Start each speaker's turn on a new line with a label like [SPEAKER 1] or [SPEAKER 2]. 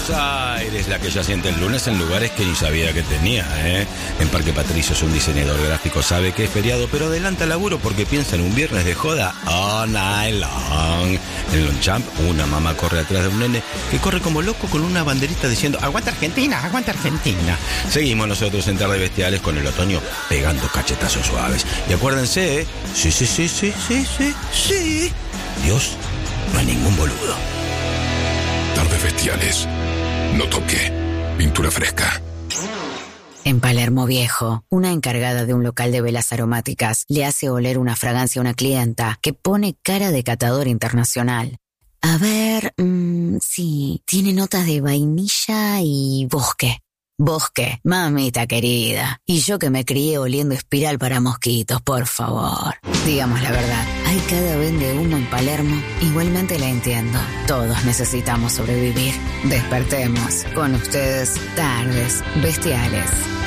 [SPEAKER 1] Buenos Aires, la que ya siente el lunes en lugares que ni sabía que tenía, ¿eh? En Parque Patricio es un diseñador gráfico, sabe que es feriado, pero adelanta el laburo porque piensa en un viernes de joda all night long. En Longchamp, una mamá corre atrás de un nene que corre como loco con una banderita diciendo ¡Aguanta Argentina! ¡Aguanta Argentina! Seguimos nosotros en Tarde Bestiales con el otoño pegando cachetazos suaves. Y acuérdense, ¿eh? Sí. Dios no es ningún boludo.
[SPEAKER 2] Tardes Bestiales. No toque. Pintura fresca.
[SPEAKER 3] En Palermo Viejo, una encargada de un local de velas aromáticas le hace oler una fragancia a una clienta que pone cara de catador internacional. A ver, sí, tiene notas de vainilla y bosque. Bosque, mamita querida. Y yo que me crié oliendo espiral para mosquitos, por favor. Digamos la verdad, hay cada vende humo en Palermo. Igualmente la entiendo. Todos necesitamos sobrevivir. Despertemos. Con ustedes, Tardes Bestiales.